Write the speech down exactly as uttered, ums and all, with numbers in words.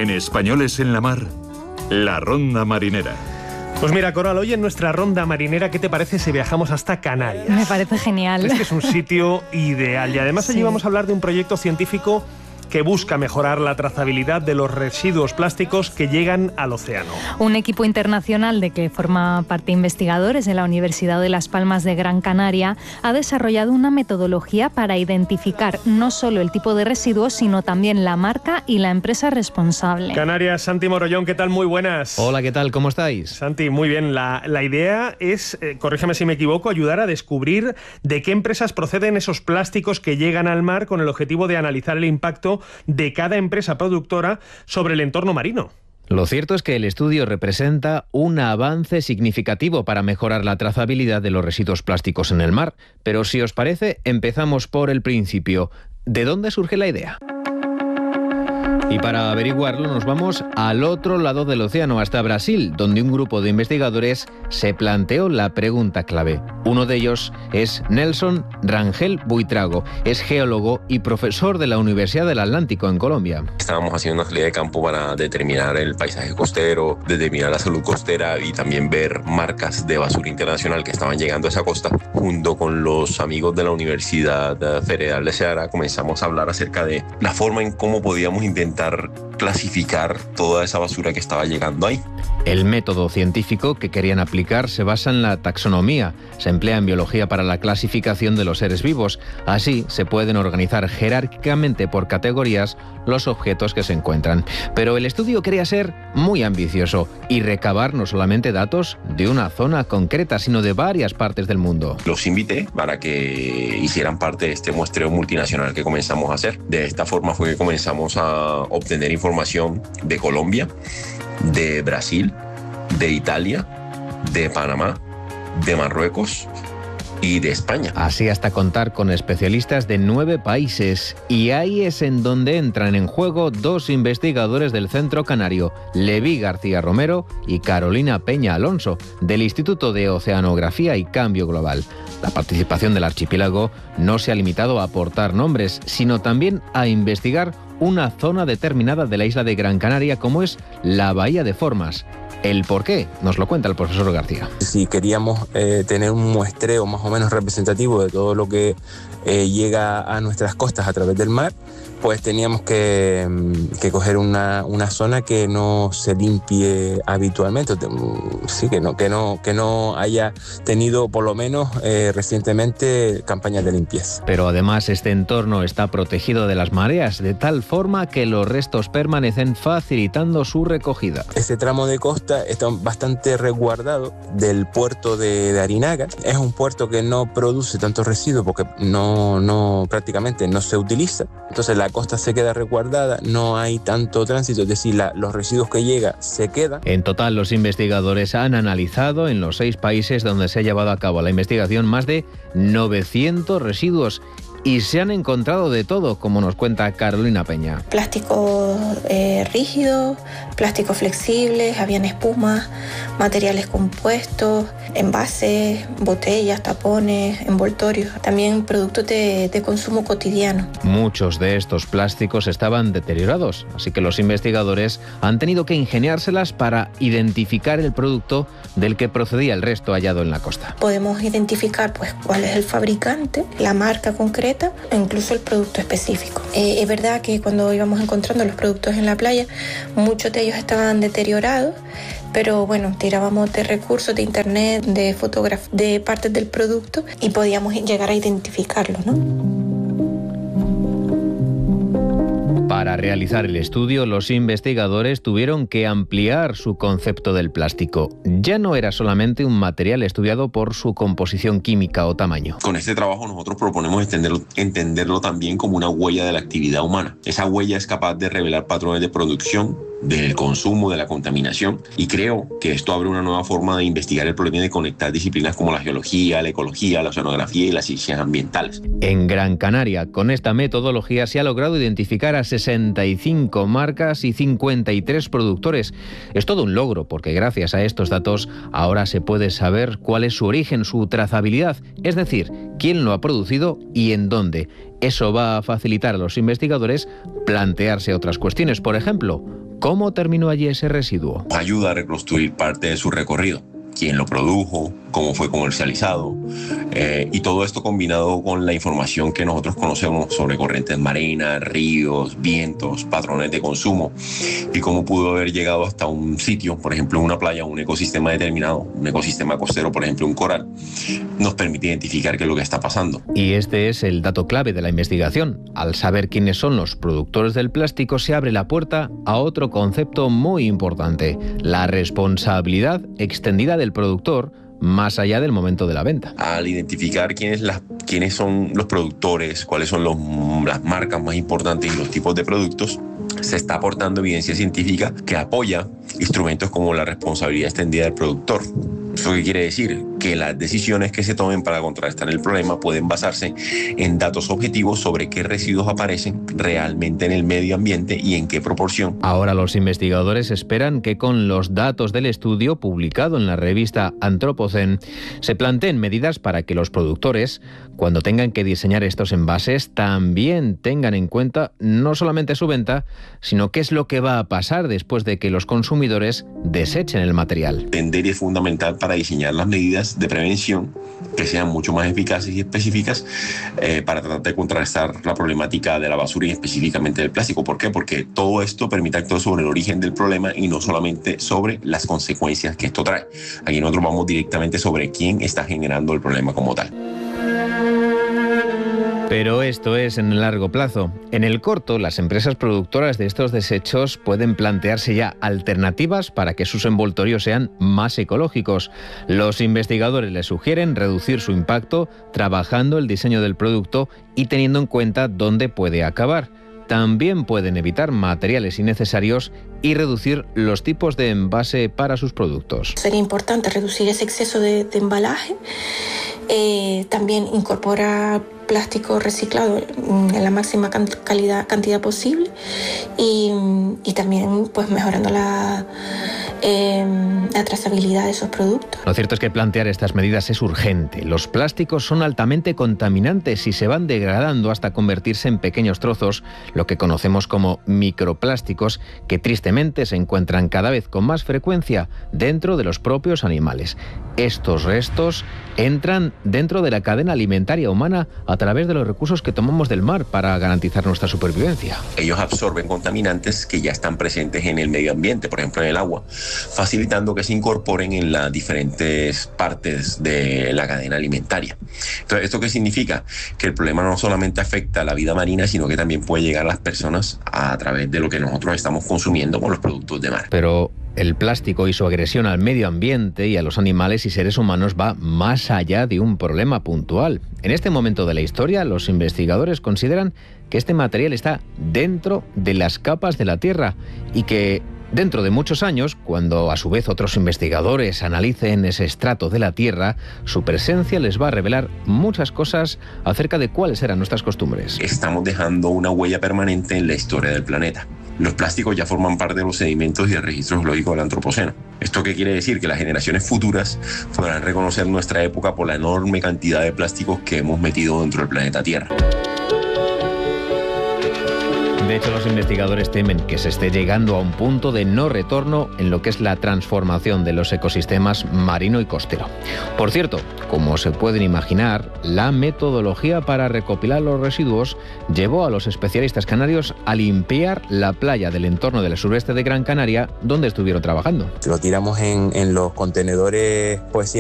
En Españoles en la Mar, la Ronda Marinera. Pues mira, Coral, hoy en nuestra ronda marinera, ¿qué te parece si viajamos hasta Canarias? Me parece genial. Es que es un sitio ideal y además Sí. allí vamos a hablar de un proyecto científico que busca mejorar la trazabilidad de los residuos plásticos que llegan al océano. Un equipo internacional de que forma parte investigadores de la Universidad de Las Palmas de Gran Canaria ha desarrollado una metodología para identificar no solo el tipo de residuos, sino también la marca y la empresa responsable. Canarias, Santi Morollón, ¿qué tal? Muy buenas. Hola, ¿qué tal? ¿Cómo estáis? Santi, muy bien. La, la idea es, eh, corrígeme si me equivoco, ayudar a descubrir de qué empresas proceden esos plásticos que llegan al mar con el objetivo de analizar el impacto de cada empresa productora sobre el entorno marino. Lo cierto es que el estudio representa un avance significativo para mejorar la trazabilidad de los residuos plásticos en el mar. Pero si os parece, empezamos por el principio. ¿De dónde surge la idea? Y para averiguarlo nos vamos al otro lado del océano, hasta Brasil, donde un grupo de investigadores se planteó la pregunta clave. Uno de ellos es Nelson Rangel Buitrago, es geólogo y profesor de la Universidad del Atlántico en Colombia. Estábamos haciendo una salida de campo para determinar el paisaje costero, determinar la salud costera y también ver marcas de basura internacional que estaban llegando a esa costa. Junto con los amigos de la Universidad Federal de Ceará comenzamos a hablar acerca de la forma en cómo podíamos intentar clasificar toda esa basura que estaba llegando ahí. El método científico que querían aplicar se basa en la taxonomía. Se emplea en biología para la clasificación de los seres vivos. Así se pueden organizar jerárquicamente por categorías los objetos que se encuentran. Pero el estudio quería ser muy ambicioso y recabar no solamente datos de una zona concreta, sino de varias partes del mundo. Los invité para que hicieran parte de este muestreo multinacional que comenzamos a hacer. De esta forma fue que comenzamos a obtener información de Colombia, de Brasil, de Italia, de Panamá, de Marruecos y de España. Así hasta contar con especialistas de nueve países. Y ahí es en donde entran en juego dos investigadores del Centro Canario, Levi García Romero y Carolina Peña Alonso, del Instituto de Oceanografía y Cambio Global. La participación del archipiélago no se ha limitado a aportar nombres, sino también a investigar una zona determinada de la isla de Gran Canaria, como es la Bahía de Formas. El por qué nos lo cuenta el profesor García. Si queríamos eh, tener un muestreo más o menos representativo de todo lo que eh, llega a nuestras costas a través del mar, pues teníamos que, que coger una, una zona que no se limpie habitualmente, sí, que no, que no, que no haya tenido por lo menos eh, recientemente campañas de limpieza. Pero además este entorno está protegido de las mareas, de tal forma que los restos permanecen facilitando su recogida. Este tramo de costa está bastante resguardado del puerto de, de Arinaga. Es un puerto que no produce tantos residuos porque no, no, prácticamente no se utiliza. Entonces la costa se queda resguardada, no hay tanto tránsito, es decir, la, los residuos que llegan se quedan. En total, los investigadores han analizado en los seis países donde se ha llevado a cabo la investigación más de novecientos residuos. Y se han encontrado de todo, como nos cuenta Carolina Peña. Plásticos eh, rígidos, plásticos flexibles, habían espumas, materiales compuestos, envases, botellas, tapones, envoltorios, también productos de, de consumo cotidiano. Muchos de estos plásticos estaban deteriorados, así que los investigadores han tenido que ingeniárselas para identificar el producto del que procedía el resto hallado en la costa. Podemos identificar pues cuál es el fabricante, la marca concreta, e incluso el producto específico. Eh, es verdad que cuando íbamos encontrando los productos en la playa, muchos de ellos estaban deteriorados, pero bueno, tirábamos de recursos de internet, de fotografías, de partes del producto y podíamos llegar a identificarlo, ¿no? Para realizar el estudio, los investigadores tuvieron que ampliar su concepto del plástico. Ya no era solamente un material estudiado por su composición química o tamaño. Con este trabajo nosotros proponemos entenderlo, entenderlo también como una huella de la actividad humana. Esa huella es capaz de revelar patrones de producción, del consumo, de la contaminación, y creo que esto abre una nueva forma de investigar el problema y de conectar disciplinas como la geología, la ecología, la oceanografía y las ciencias ambientales. En Gran Canaria, con esta metodología se ha logrado identificar a sesenta y cinco marcas y cincuenta y tres productores. Es todo un logro, porque gracias a estos datos ahora se puede saber cuál es su origen, su trazabilidad, es decir, quién lo ha producido y en dónde. Eso va a facilitar a los investigadores plantearse otras cuestiones, por ejemplo, ¿Cómo terminó allí ese residuo? Ayuda a reconstruir parte de su recorrido. Quién lo produjo, cómo fue comercializado, eh, y todo esto combinado con la información que nosotros conocemos sobre corrientes marinas, ríos, vientos, patrones de consumo y cómo pudo haber llegado hasta un sitio, por ejemplo una playa, un ecosistema determinado, un ecosistema costero, por ejemplo un coral, nos permite identificar qué es lo que está pasando. Y este es el dato clave de la investigación. Al saber quiénes son los productores del plástico, se abre la puerta a otro concepto muy importante: la responsabilidad extendida del productor más allá del momento de la venta. Al identificar quiénes, las, quiénes son los productores, cuáles son los, las marcas más importantes y los tipos de productos, se está aportando evidencia científica que apoya instrumentos como la responsabilidad extendida del productor. ¿Eso qué quiere decir? Que las decisiones que se tomen para contrarrestar el problema pueden basarse en datos objetivos sobre qué residuos aparecen realmente en el medio ambiente y en qué proporción. Ahora los investigadores esperan que con los datos del estudio publicado en la revista Anthropocene se planteen medidas para que los productores, cuando tengan que diseñar estos envases, también tengan en cuenta no solamente su venta, sino qué es lo que va a pasar después de que los consumidores desechen el material. Entender es fundamental para diseñar las medidas de prevención que sean mucho más eficaces y específicas eh, para tratar de contrarrestar la problemática de la basura y específicamente del plástico. ¿Por qué? Porque todo esto permite actuar sobre el origen del problema y no solamente sobre las consecuencias que esto trae. Aquí nosotros vamos directamente sobre quién está generando el problema como tal. Pero esto es en el largo plazo. En el corto, las empresas productoras de estos desechos pueden plantearse ya alternativas para que sus envoltorios sean más ecológicos. Los investigadores les sugieren reducir su impacto trabajando el diseño del producto y teniendo en cuenta dónde puede acabar. También pueden evitar materiales innecesarios y reducir los tipos de envase para sus productos. Sería importante reducir ese exceso de, de embalaje, eh, también incorporar plástico reciclado en la máxima calidad, cantidad posible y, y también pues mejorando la, eh, la trazabilidad de esos productos. Lo cierto es que plantear estas medidas es urgente. Los plásticos son altamente contaminantes y se van degradando hasta convertirse en pequeños trozos, lo que conocemos como microplásticos, que tristemente se encuentran cada vez con más frecuencia dentro de los propios animales. Estos restos entran dentro de la cadena alimentaria humana a través de los recursos que tomamos del mar para garantizar nuestra supervivencia. Ellos absorben contaminantes que ya están presentes en el medio ambiente, por ejemplo en el agua, facilitando que se incorporen en las diferentes partes de la cadena alimentaria. Entonces, ¿esto qué significa? Que el problema no solamente afecta a la vida marina, sino que también puede llegar a las personas a través de lo que nosotros estamos consumiendo con los productos de mar. Pero el plástico y su agresión al medio ambiente y a los animales y seres humanos va más allá de un problema puntual. En este momento de la historia, los investigadores consideran que este material está dentro de las capas de la Tierra y que dentro de muchos años, cuando a su vez otros investigadores analicen ese estrato de la Tierra, su presencia les va a revelar muchas cosas acerca de cuáles eran nuestras costumbres. Estamos dejando una huella permanente en la historia del planeta. Los plásticos ya forman parte de los sedimentos y del registro geológico del Antropoceno. ¿Esto qué quiere decir? Que las generaciones futuras podrán reconocer nuestra época por la enorme cantidad de plásticos que hemos metido dentro del planeta Tierra. De hecho, los investigadores temen que se esté llegando a un punto de no retorno en lo que es la transformación de los ecosistemas marino y costero. Por cierto, como se pueden imaginar, la metodología para recopilar los residuos llevó a los especialistas canarios a limpiar la playa del entorno del suroeste de Gran Canaria, donde estuvieron trabajando. Lo tiramos en, en los contenedores, pues sí,